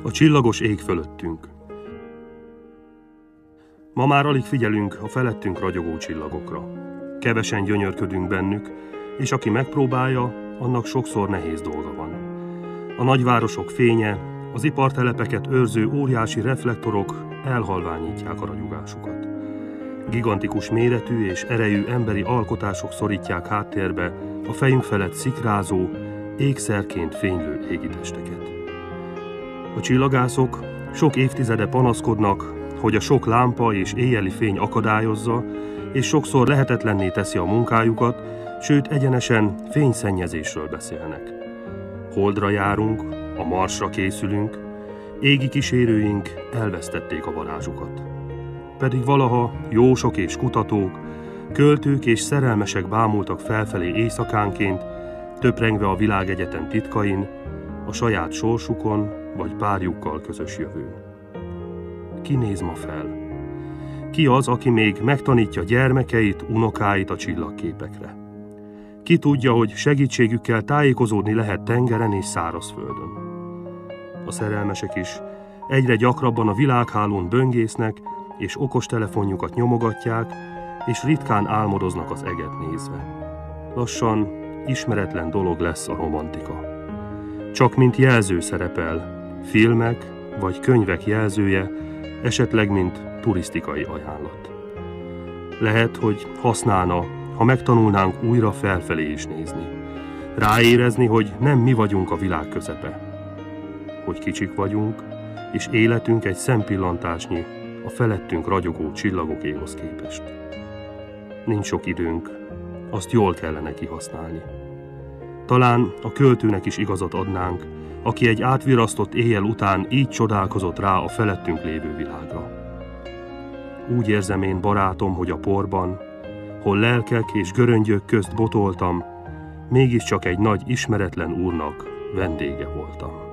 A csillagos ég fölöttünk. Ma már alig figyelünk a felettünk ragyogó csillagokra. Kevesen gyönyörködünk bennük, és aki megpróbálja, annak sokszor nehéz dolga van. A nagyvárosok fénye, az ipartelepeket őrző óriási reflektorok elhalványítják a ragyogásukat. Gigantikus méretű és erejű emberi alkotások szorítják háttérbe a fejünk felett szikrázó, ékszerként fénylő égitesteket. A csillagászok sok évtizede panaszkodnak, hogy a sok lámpa és éjjeli fény akadályozza, és sokszor lehetetlenné teszi a munkájukat, sőt egyenesen fényszennyezésről beszélnek. Holdra járunk, a Marsra készülünk, égi kísérőink elvesztették a varázsukat. Pedig valaha jósok és kutatók, költők és szerelmesek bámultak felfelé éjszakánként, töprengve a világegyetem titkain, a saját sorsukon vagy párjukkal közös jövőn. Ki néz ma fel? Ki az, aki még megtanítja gyermekeit, unokáit a csillagképekre? Ki tudja, hogy segítségükkel tájékozódni lehet tengeren és szárazföldön? A szerelmesek is egyre gyakrabban a világhálón böngésznek, és okostelefonjukat nyomogatják, és ritkán álmodoznak az eget nézve. Lassan ismeretlen dolog lesz a romantika. Csak mint jelző szerepel, filmek vagy könyvek jelzője, esetleg mint turisztikai ajánlat. Lehet, hogy használna, ha megtanulnánk újra felfelé is nézni. Ráérezni, hogy nem mi vagyunk a világ közepe. Hogy kicsik vagyunk, és életünk egy szempillantásnyi a felettünk ragyogó csillagokéhoz képest. Nincs sok időnk, azt jól kellene kihasználni. Talán a költőnek is igazat adnánk, aki egy átvirasztott éjjel után így csodálkozott rá a felettünk lévő világra. Úgy érzem én, barátom, hogy a porban, hol lelkek és göröngyök közt botoltam, mégiscsak egy nagy ismeretlen úrnak vendége voltam.